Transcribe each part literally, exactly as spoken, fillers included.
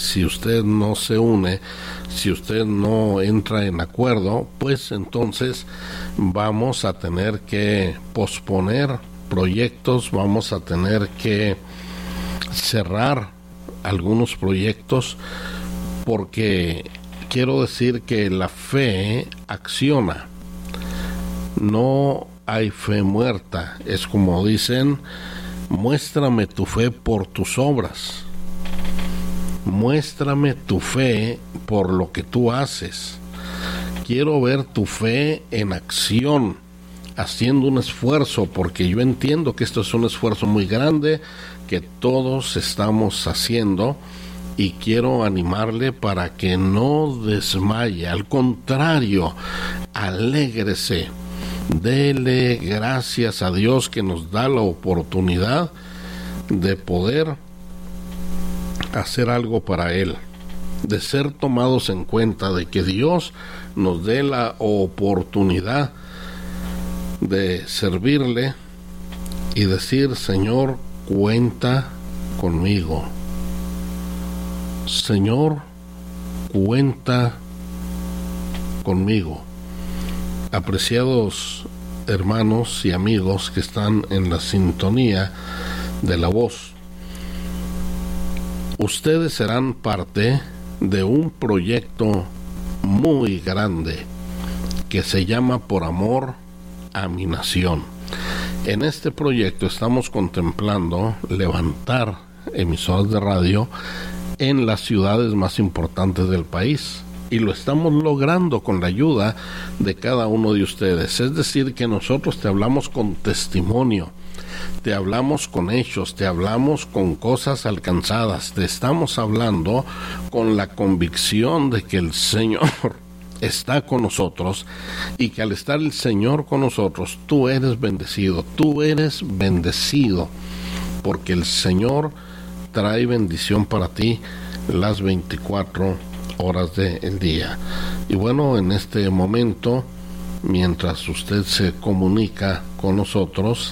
si usted no se une, si usted no entra en acuerdo, pues entonces vamos a tener que posponer proyectos, vamos a tener que cerrar algunos proyectos, porque quiero decir que la fe acciona. No hay fe muerta. Es como dicen: muéstrame tu fe por tus obras. Muéstrame tu fe por lo que tú haces. Quiero ver tu fe en acción, haciendo un esfuerzo, porque yo entiendo que esto es un esfuerzo muy grande que todos estamos haciendo, y quiero animarle para que no desmaye. Al contrario, alégrese, dele gracias a Dios que nos da la oportunidad de poder hacer algo para Él, de ser tomados en cuenta, de que Dios nos dé la oportunidad de servirle y decir: Señor, cuenta conmigo. Señor, cuenta conmigo. Apreciados hermanos y amigos que están en la sintonía de la voz, ustedes serán parte de un proyecto muy grande que se llama Por Amor a Mi Nación. En este proyecto estamos contemplando levantar emisoras de radio en las ciudades más importantes del país, y lo estamos logrando con la ayuda de cada uno de ustedes. Es decir, que nosotros te hablamos con testimonio, te hablamos con hechos, te hablamos con cosas alcanzadas, te estamos hablando con la convicción de que el Señor está con nosotros, y que al estar el Señor con nosotros, tú eres bendecido, tú eres bendecido, porque el Señor trae bendición para ti las veinticuatro horas del día. Y bueno, en este momento, mientras usted se comunica con nosotros,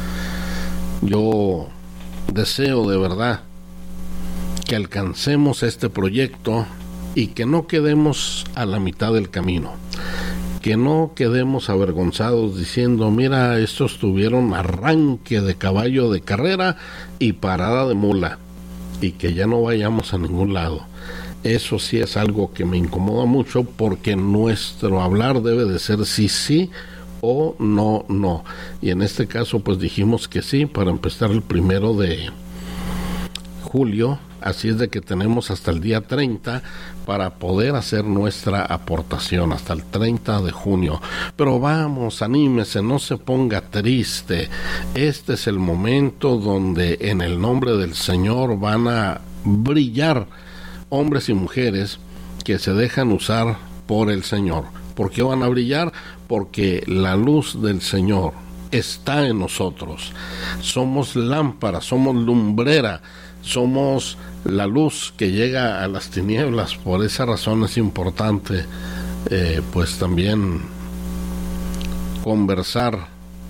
yo deseo de verdad que alcancemos este proyecto y que no quedemos a la mitad del camino, que no quedemos avergonzados diciendo: mira, estos tuvieron arranque de caballo de carrera y parada de mula, y que ya no vayamos a ningún lado. Eso sí es algo que me incomoda mucho, porque nuestro hablar debe de ser sí, sí o no, no. Y en este caso pues dijimos que sí para empezar el primero de julio, así es de que tenemos hasta el día treinta para poder hacer nuestra aportación, hasta el treinta de junio. Pero vamos, anímese, no se ponga triste. Este es el momento donde en el nombre del Señor van a brillar hombres y mujeres que se dejan usar por el Señor. ¿Por qué van a brillar? Porque la luz del Señor está en nosotros. Somos lámpara, somos lumbrera, somos la luz que llega a las tinieblas. Por esa razón es importante eh, pues también conversar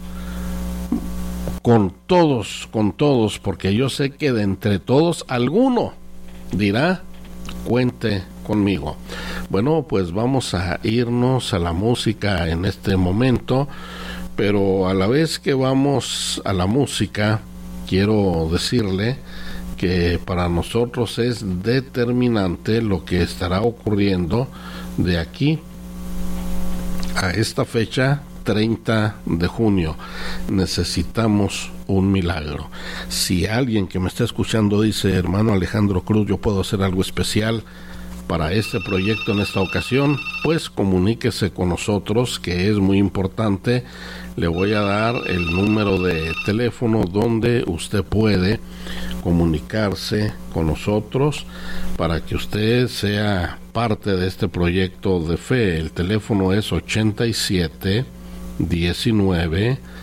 con todos, con todos, porque yo sé que de entre todos alguno dirá: cuente conmigo. Bueno, pues vamos a irnos a la música en este momento, pero a la vez que vamos a la música, quiero decirle que para nosotros es determinante lo que estará ocurriendo de aquí a esta fecha, treinta de junio. Necesitamos un milagro. Si alguien que me está escuchando dice: hermano Alejandro Cruz, yo puedo hacer algo especial para este proyecto en esta ocasión, pues comuníquese con nosotros, que es muy importante. Le voy a dar el número de teléfono donde usted puede comunicarse con nosotros para que usted sea parte de este proyecto de fe. El teléfono es ochenta y siete diecinueve